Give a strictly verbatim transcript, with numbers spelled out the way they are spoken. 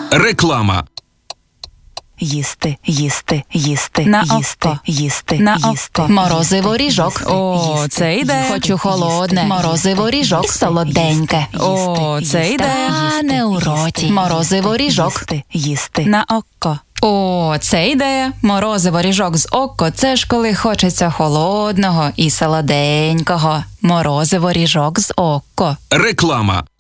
Реклама. Їсти, їсти, їсти, На їсти, око. їсти, На їсти. око. Морозиво їсти, ріжок. їсти, О, їсти, це йде. їсти, Хочу холодне. їсти, Морозиво їсти, ріжок. їсти, Солоденьке. їсти, О, їсти, це їсти, йде. їсти, А, не у їсти, роті. їсти, Морозиво ріжок. їсти, їсти. На око. О, це ідея. Морозиво ріжок з око – це ж коли хочеться холодного і солоденького. Морозиво ріжок з око. Реклама.